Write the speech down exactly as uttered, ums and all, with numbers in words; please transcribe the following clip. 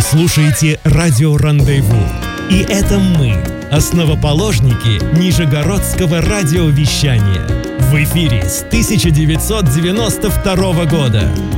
слушаете радио «Рандеву». И это мы, основоположники Нижегородского радиовещания. В эфире с тысяча девятьсот девяносто второго года.